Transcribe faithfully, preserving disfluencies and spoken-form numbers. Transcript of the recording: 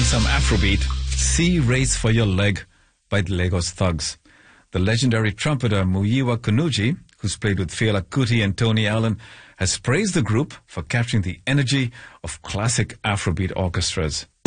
some Afrobeat. See Race for Your Leg by the Lagos Thugs. The legendary trumpeter Muyiwa Kunuji, who's played with Fela Kuti and Tony Allen, has praised the group for capturing the energy of classic Afrobeat orchestras.